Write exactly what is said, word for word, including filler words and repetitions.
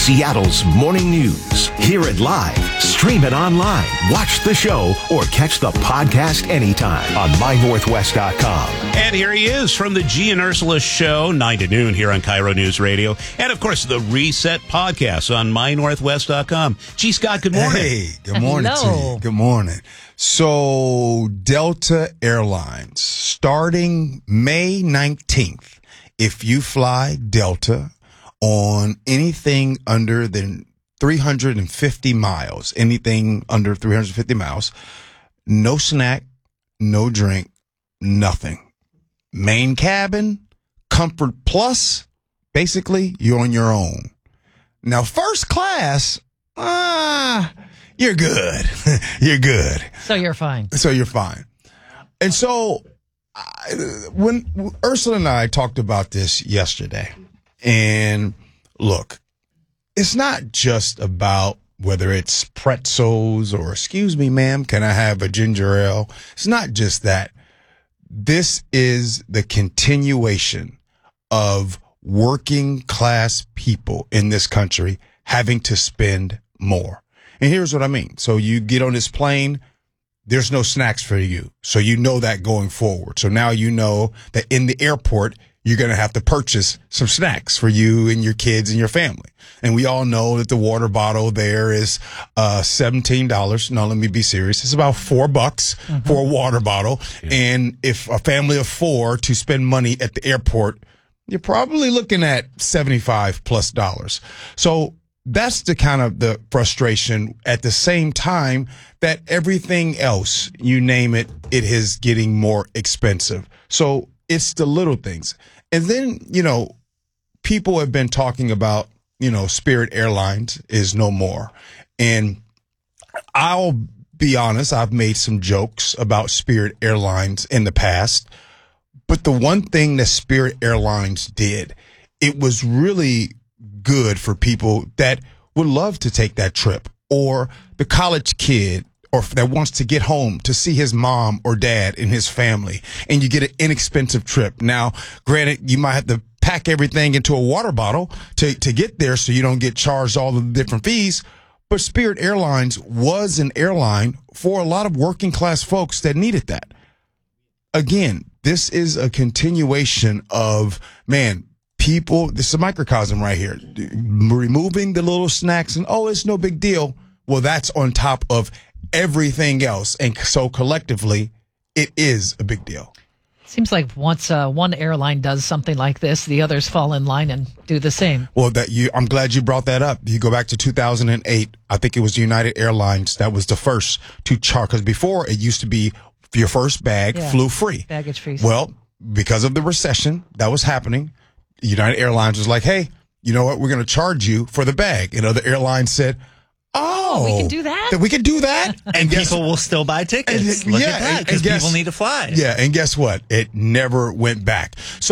Seattle's morning news. Hear it live, stream it online, watch the show, or catch the podcast anytime on my northwest dot com. And here he is from the G and Ursula Show, nine to noon here on Cairo News Radio. And, of course, the Reset Podcast on my northwest dot com. G. Scott, good morning. Hey, good morning Hello. to you. Good morning. So, Delta Airlines, starting May nineteenth, if you fly Delta on anything under than three hundred fifty miles, anything under three hundred fifty miles, no snack, no drink, nothing. Main cabin, Comfort Plus, basically, you're on your own. Now, first class, ah, you're good. You're good. So you're fine. So you're fine. And so I, when Ursula and I talked about this yesterday, and look, it's not just about whether it's pretzels or, excuse me, ma'am, can I have a ginger ale? It's not just that. This is the continuation of working class people in this country having to spend more. And here's what I mean. So you get on this plane, there's no snacks for you. So you know that going forward. So now you know that in the airport, you're going to have to purchase some snacks for you and your kids and your family. And we all know that the water bottle there is uh, seventeen dollars. No, let me be serious. It's about four bucks mm-hmm. for a water bottle. Yeah. And if a family of four to spend money at the airport, you're probably looking at seventy-five plus dollars. So that's the kind of the frustration at the same time that everything else, you name it, it is getting more expensive. So it's the little things. And then, you know, people have been talking about, you know, Spirit Airlines is no more. And I'll be honest, I've made some jokes about Spirit Airlines in the past. But the one thing that Spirit Airlines did, it was really good for people that would love to take that trip, or the college kid or that wants to get home to see his mom or dad and his family, and you get an inexpensive trip. Now, granted, you might have to pack everything into a water bottle to, to get there so you don't get charged all the different fees. But Spirit Airlines was an airline for a lot of working class folks that needed that. Again, this is a continuation of, man, people, this is a microcosm right here, removing the little snacks and, oh, it's no big deal. Well, that's on top of everything else. And so collectively, it is a big deal. Seems like once uh, one airline does something like this, the others fall in line and do the same. Well, that you, I'm glad you brought that up. You go back to two thousand eight. I think it was United Airlines that was the first to charge, because before it used to be your first bag yeah. flew free. Baggage free. Well, because of the recession that was happening, United Airlines was like, hey, you know what? We're going to charge you for the bag. And other airlines said, oh, we can do that? That we can do that? And, and guess, people will still buy tickets. And, Look yeah, at that, because people need to fly. Yeah, and guess what? It never went back. So